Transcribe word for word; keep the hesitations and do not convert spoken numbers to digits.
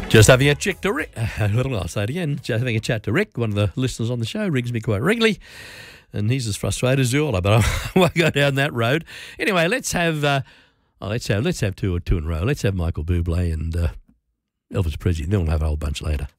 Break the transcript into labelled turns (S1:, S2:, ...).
S1: Just having a check to Rick. I'll say it again. Just having a chat to Rick, one of the listeners on the show, rings me quite regularly, and he's as frustrated as you all are. But I won't go down that road. Anyway, let's have uh, oh, let's have let's have two or two in a row. Let's have Michael Bublé and uh, Elvis Presley. Then we'll have a whole bunch later.